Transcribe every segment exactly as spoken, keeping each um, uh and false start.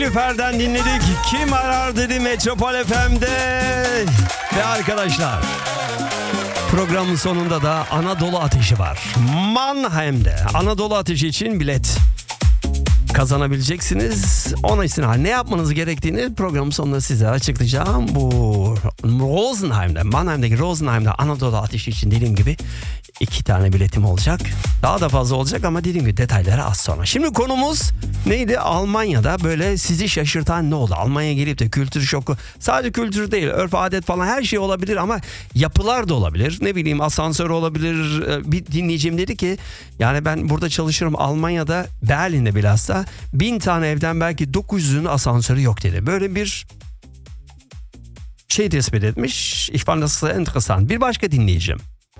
Nilüfer'den dinledik. Kim arar dedi Metropol F M'de. Ve arkadaşlar, programın sonunda da Anadolu Ateşi var. Mannheim'de Anadolu Ateşi için bilet kazanabileceksiniz. Ona istinaden ne yapmanız gerektiğini programın sonunda size açıklayacağım. Bu Rosenheim'de, Mannheim'deki Rosenheim'de Anadolu Ateşi için dediğim gibi iki tane biletim olacak. Daha da fazla olacak ama dediğim gibi detayları az sonra. Şimdi konumuz neydi? Almanya'da böyle sizi şaşırtan ne oldu? Almanya'ya gelip de kültür şoku, sadece kültür değil, örf adet falan her şey olabilir ama yapılar da olabilir. Ne bileyim, asansör olabilir. Bir dinleyicim dedi ki yani ben burada çalışıyorum, Almanya'da Berlin'de bilhassa bin tane evden belki dokuz yüzünün asansörü yok dedi. Böyle bir şey tespit etmiş. Ich fand das sehr interessant. Bir başka dinleyicim.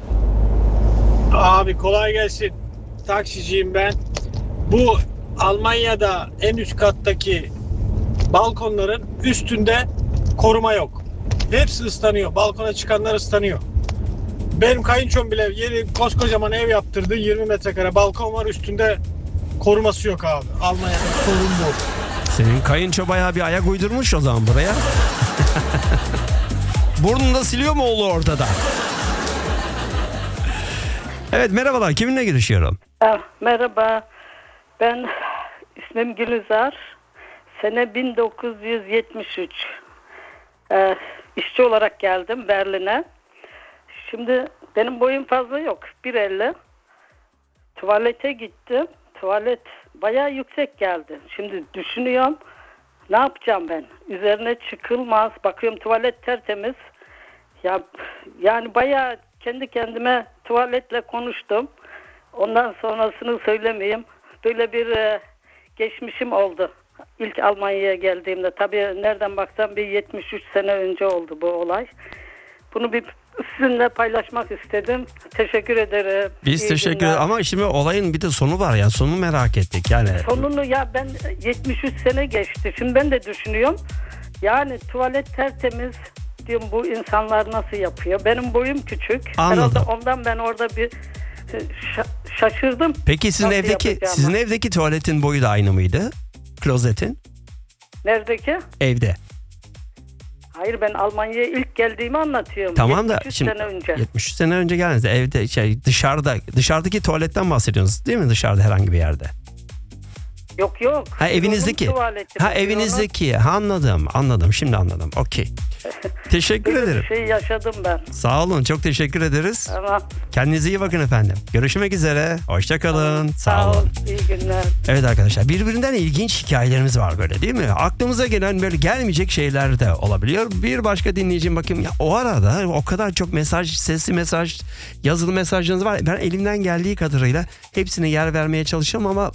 Abi kolay gelsin. Taksiciyim ben. Bu Almanya'da en üst kattaki balkonların üstünde koruma yok. Hepsi ıslanıyor. Balkona çıkanlar ıslanıyor. Benim kayınçom bile yeni koskocaman ev yaptırdı. yirmi metrekare balkon var, üstünde koruması yok abi. Almanya'nın sorun bu. Senin kayınço bayağı bir ayak uydurmuş o zaman buraya. Burnunu da siliyor mu oğlu ortada? Evet, merhabalar. Kiminle görüşüyorum? Ah, merhaba. Ben ismim Gülizar. Sene bin dokuz yüz yetmiş üç. Ee, işçi olarak geldim Berlin'e. Şimdi benim boyum fazla yok. bir elli. Tuvalete gittim. Tuvalet bayağı yüksek geldi. Şimdi düşünüyorum, ne yapacağım ben? Üzerine çıkılmaz. Bakıyorum tuvalet tertemiz. Ya yani bayağı kendi kendime tuvaletle konuştum. Ondan sonrasını söylemeyeyim. Böyle bir e, geçmişim oldu. İlk Almanya'ya geldiğimde. Tabii nereden baksam bir yetmiş üç sene önce oldu bu olay. Bunu bir sizinle paylaşmak istedim. Teşekkür ederim. Biz İyi teşekkür günler. ederiz. Ama şimdi olayın bir de sonu var ya. Sonunu merak ettik. Yani Sonunu ya ben yetmiş üç sene geçti. Şimdi ben de düşünüyorum. Yani tuvalet tertemiz diyorum, bu insanlar nasıl yapıyor? Benim boyum küçük. Anladım. Herhalde ondan ben orada bir şa- şaşırdım. Peki sizin Nasıl evdeki yapacağımı. sizin evdeki tuvaletin boyu da aynı mıydı? Klozetin? Neredeki? Evde. Hayır, ben Almanya'ya ilk geldiğimi anlatıyorum. Tamam da yetmiş üç şimdi sene önce. yetmiş üç sene önce geldiniz. Evde şey dışarıda dışarıdaki tuvaletten bahsediyorsunuz değil mi, dışarıda herhangi bir yerde? Yok yok. Ha, evinizdeki. Onun tuvaleti Ha, bu, evinizdeki. Ha, anladım. Anladım. Şimdi anladım. Okey. Teşekkür Böyle ederim. bir şey yaşadım ben. Sağ olun. Çok teşekkür ederiz. Tamam. Kendinize iyi bakın efendim. Görüşmek üzere. Hoşça kalın. Sağ olun. İyi günler. Evet arkadaşlar, birbirinden ilginç hikayelerimiz var böyle değil mi? Aklımıza gelen böyle gelmeyecek şeyler de olabiliyor. Bir başka dinleyicim bakayım ya, o arada o kadar çok mesaj, sesli mesaj, yazılı mesajlarınız var. Ben elimden geldiği kadarıyla hepsine yer vermeye çalışıyorum ama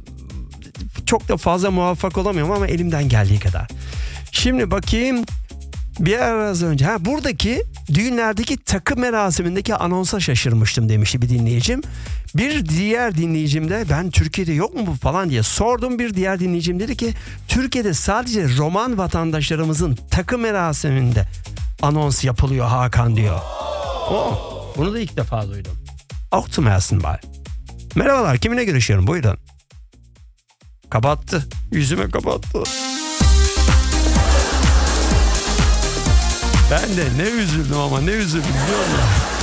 çok da fazla muvaffak olamıyorum ama elimden geldiği kadar. Şimdi bakayım, bir az önce ha buradaki düğünlerdeki takı merasimindeki anonsa şaşırmıştım demişti bir dinleyicim. Bir diğer dinleyicim de ben Türkiye'de yok mu bu falan diye sordum. Bir diğer dinleyicim dedi ki Türkiye'de sadece Roman vatandaşlarımızın takı merasiminde anons yapılıyor Hakan diyor. Oh, bunu da ilk defa duydum. Auch zum ersten Mal. Merhabalar, kiminle görüşüyorum? Buyurun. Kapattı. Yüzüme kapattı. Ben de ne üzüldüm ama ne üzüldüm biliyor musun?